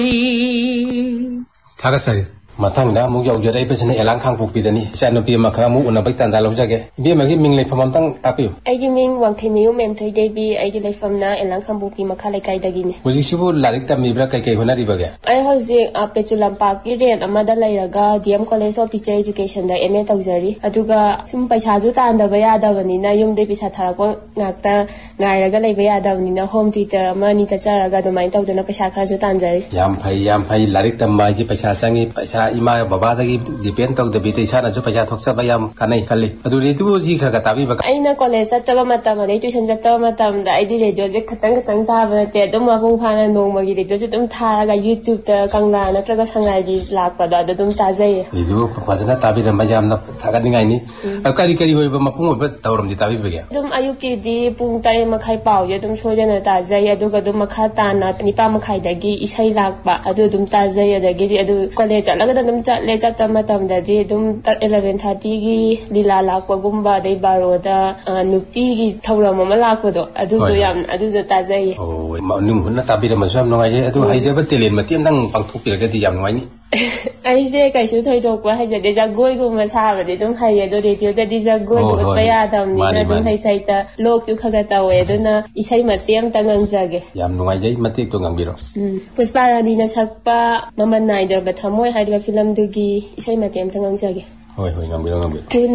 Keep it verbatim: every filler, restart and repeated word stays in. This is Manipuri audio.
Thagasari. Matangda mu yau jadai pesana elang khang pukpidani sanu pi makha mu unabai tanda lojage bi magi minglei famam tang tapiu aigi ming wangkhemiu mem thoi debi aigi leifamna elang khang pukpi makha lekai dagini hojisibu larik tamibra kai kai honari bage ai hoji pechulam park ki ren amada lairaga D M College of Teacher Education da M A tawjari aduga sum paisa ju tandaba yadabani na yumde pisa tharakwa ngakta ngairaga leiba yadabani na home tutor ama ni tacharaga dumai tawdana paisa khara ju tanjari yam phai yam phai larik tamma ji paisa sangi paisa ima baba dagi depend tau debi te sana jo paisa thoksa bayam kanai khalli adu redu ji khaga tabi baka aina college sataba matam ani tuition sataba matam da idi radio je khatang khatang taba te dum mapung phana nongmagi radio je dum tharaga YouTube ta kangla natraga sangai gi lakpa da dum tajai redu phajana tabi ram bayam na thaga ningai ni kari kari hoiba mapung hoiba tawram di tabi bage dum ayuki di pung tare makhai pau je dum sojana tajai adu ga dum makha tana nipa makhai dagi isai lakpa adu dum tajai adagi adu college alaga dum le chata matam da di dum eleven thirty gi lila lakpa gumba dai baroda nupi gi thauram ma lakpa do adu do yam adu da tajai oh ma nim hunna tabi ram sam ngai adu haidaba telen matiam nang pangthok pirga di yam ngai ni ai je kai su thoi dok wa haja de ja goi gu ma sa ba de dum hai do radio da di ja goi gu pa ya dam ni na dum hai thai ta lok tu khaga ta we do na isai matiam ta ngang jage yam ngai jai matik to ngang biro Pushparani na sakpa maman nai der ba thamoi hai da film du gi isai matiam ta ngang jage hoi hoi ngang biro ngang biro